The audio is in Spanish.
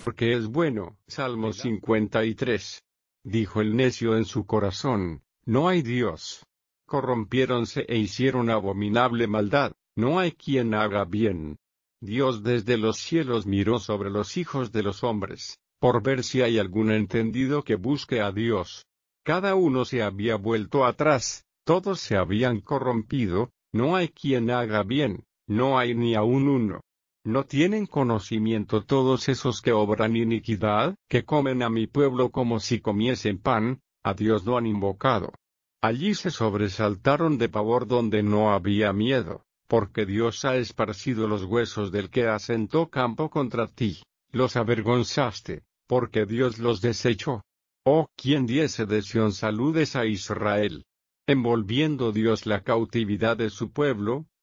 porque es bueno. Salmo 53. Dijo el necio en su corazón, no hay Dios. Corrompiéronse e hicieron abominable maldad, no hay quien haga bien. Dios desde los cielos miró sobre los hijos de los hombres, por ver si hay algún entendido que busque a Dios. Cada uno se había vuelto atrás, todos se habían corrompido, no hay quien haga bien, no hay ni aun uno. ¿No tienen conocimiento todos esos que obran iniquidad, que comen a mi pueblo como si comiesen pan, a Dios no han invocado? Allí se sobresaltaron de pavor donde no había miedo, porque Dios ha esparcido los huesos del que asentó campo contra ti, los avergonzaste, porque Dios los desechó. Oh, quien diese de Sión saludes a Israel. Envolviendo Dios la cautividad de su pueblo,